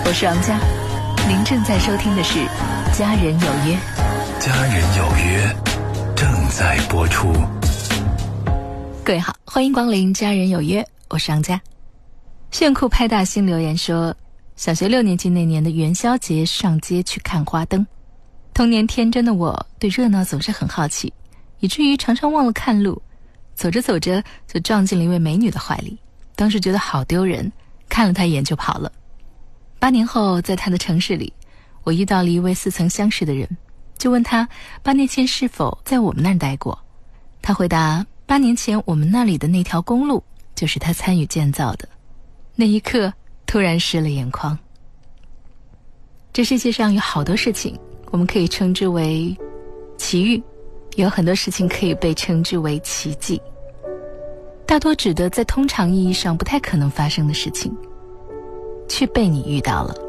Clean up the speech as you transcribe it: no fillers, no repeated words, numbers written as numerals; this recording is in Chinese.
我是王佳，您正在收听的是《家人有约》。 家人有约正在播出。 各位好，欢迎光临《家人有约》，我是王佳。炫酷派大星留言说，小学6年级那年的元宵节上街去看花灯，童年天真的我对热闹总是很好奇，以至于常常忘了看路，走着走着就撞进了一位美女的怀里，当时觉得好丢人，看了她一眼就跑了。8年后，在她的城市里，我遇到了一位似曾相识的人，就问他8年前是否在我们那儿待过。他回答，8年前我们那里的那条公路就是他参与建造的。那一刻突然湿了眼眶。这世界上有好多事情我们可以称之为奇遇，也有很多事情可以被称之为奇迹，大多指的在通常意义上不太可能发生的事情，却被你遇到了。